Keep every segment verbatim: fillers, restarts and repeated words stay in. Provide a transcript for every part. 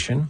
edition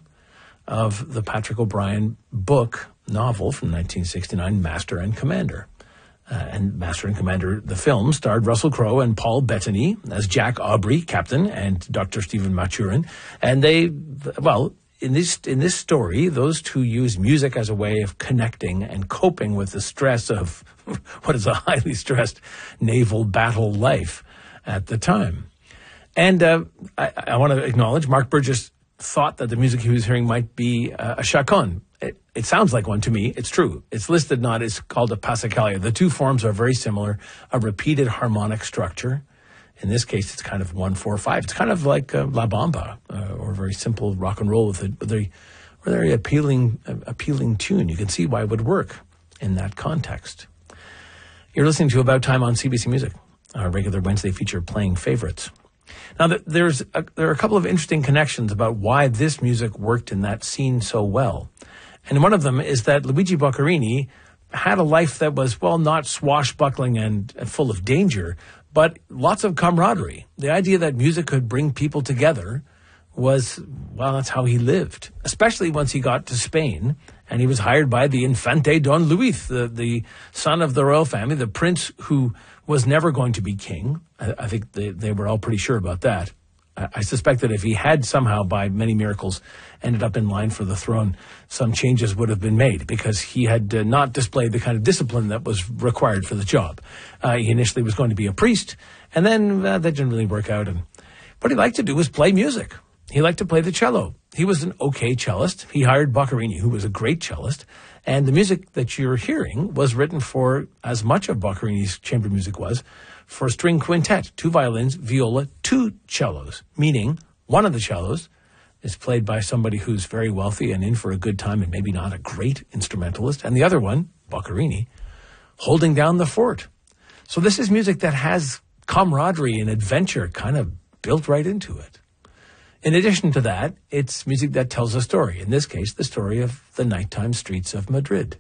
of the Patrick O'Brian book novel from nineteen sixty-nine, Master and Commander. Uh, and Master and Commander, the film, starred Russell Crowe and Paul Bettany as Jack Aubrey, Captain, and Doctor Stephen Maturin. And they, well, in this in this story, those two use music as a way of connecting and coping with the stress of what is a highly stressed naval battle life at the time. And uh, I, I want to acknowledge Mark Burgess thought that the music he was hearing might be uh, a chaconne. It, it sounds like one to me. It's true. It's listed not. It's called a passacaglia. The two forms are very similar. A repeated harmonic structure. In this case, it's kind of one, four, five. It's kind of like uh, La Bamba, uh, or a very simple rock and roll with a, with a very appealing, uh, appealing tune. You can see why it would work in that context. You're listening to About Time on C B C Music, our regular Wednesday feature playing favorites. Now, there's a, there are a couple of interesting connections about why this music worked in that scene so well. And one of them is that Luigi Boccherini had a life that was, well, not swashbuckling and, and full of danger, but lots of camaraderie. The idea that music could bring people together was, well, that's how he lived, especially once he got to Spain and he was hired by the Infante Don Luis, the, the son of the royal family, the prince who was never going to be king. I, I think they, they were all pretty sure about that. I, I suspect that if he had somehow, by many miracles, ended up in line for the throne, some changes would have been made because he had uh, not displayed the kind of discipline that was required for the job. Uh, he initially was going to be a priest, and then uh, that didn't really work out. And what he liked to do was play music. He liked to play the cello. He was an okay cellist. He hired Boccherini, who was a great cellist. And the music that you're hearing was written for, as much of Boccherini's chamber music was, for a string quintet, two violins, viola, two cellos, meaning one of the cellos is played by somebody who's very wealthy and in for a good time and maybe not a great instrumentalist, and the other one, Boccherini, holding down the fort. So this is music that has camaraderie and adventure kind of built right into it. In addition to that, it's music that tells a story. In this case, the story of the nighttime streets of Madrid.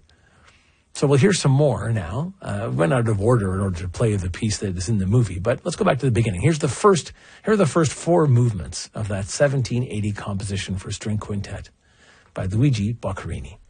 So we'll hear some more now. Uh, went out of order in order to play the piece that is in the movie, but let's go back to the beginning. Here's the first, here are the first four movements of that seventeen eighty composition for string quintet by Luigi Boccherini.